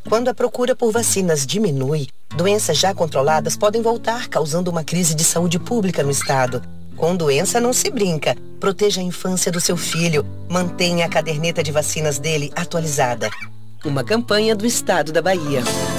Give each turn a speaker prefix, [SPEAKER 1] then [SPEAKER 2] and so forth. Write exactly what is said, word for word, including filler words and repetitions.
[SPEAKER 1] Quando a procura por vacinas diminui, doenças já controladas podem voltar, causando uma crise de saúde pública no estado. Com doença não se brinca. Proteja a infância do seu filho. Mantenha a caderneta de vacinas dele atualizada. Uma campanha do Estado da Bahia.